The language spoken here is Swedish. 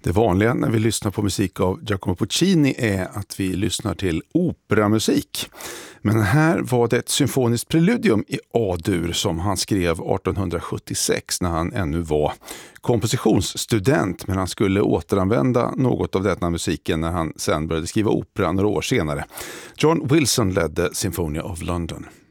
Det vanliga när vi lyssnar på musik av Giacomo Puccini är att vi lyssnar till operamusik. Men här var det ett symfoniskt preludium i A-dur som han skrev 1876 när han ännu var kompositionsstudent, men han skulle återanvända något av denna musiken när han sen började skriva opera några år senare. John Wilson ledde Symphony of London.